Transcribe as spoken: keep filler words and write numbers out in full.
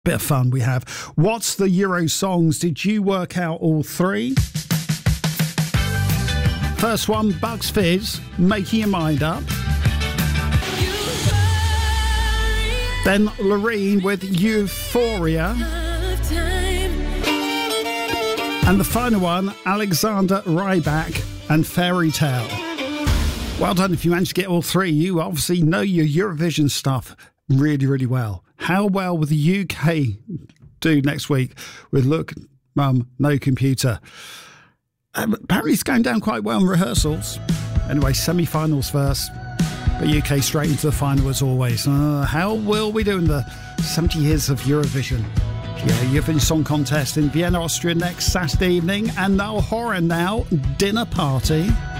Bit of fun we have. What's the Euro songs? Did you work out all three? First one, Bucks Fizz, Making Your Mind Up. Then Loreen with Euphoria. And the final one, Alexander Rybak and Fairy Tale. Well done if you managed to get all three. You obviously know your Eurovision stuff really, really well. How well will the U K do next week with Look, Mum, No Computer? Um, apparently it's going down quite well in rehearsals. Anyway, semi-finals first, but U K straight into the final as always. Uh, how will we do in the seventy years of Eurovision? Yeah, Eurovision Song Contest in Vienna, Austria next Saturday evening, and Niall Horan now, Dinner Party.